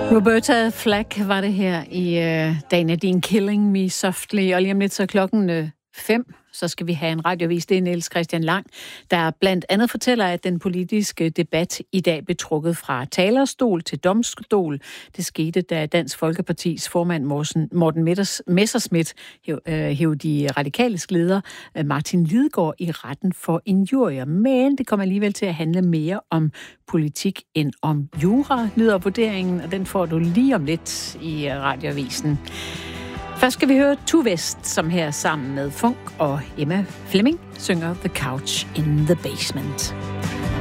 Roberta Flack var det her i Dana Dean Killing Me Softly, og lige om lidt så klokken 5, så skal vi have en radiovis. Det er Niels Christian Lang, der blandt andet fortæller, at den politiske debat i dag blev trukket fra talerstol til domstol. Det skete, da Dansk Folkepartis formand Morten Messerschmidt hævde de radikales leder Martin Lidegaard i retten for injurier. Men det kommer alligevel til at handle mere om politik end om jura, lyder vurderingen, og den får du lige om lidt i radioavisen. Først skal vi høre Tue West, som her sammen med Funk og Emma Fleming synger The Couch in the Basement.